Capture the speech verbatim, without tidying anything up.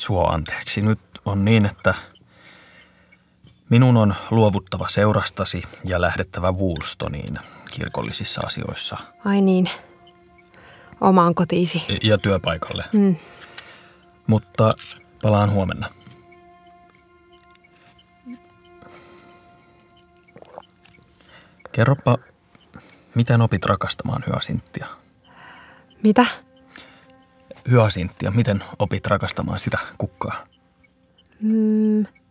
suo anteeksi. Nyt on niin, että minun on luovuttava seurastasi ja lähdettävä Woolstoniin kirkollisissa asioissa. Ai niin, omaan kotiisi. Ja työpaikalle. Mm. Mutta palaan huomenna. Kerropa, miten opit rakastamaan Hyasinttia? Mitä? Hyasinttia, miten opit rakastamaan sitä kukkaa? Mm,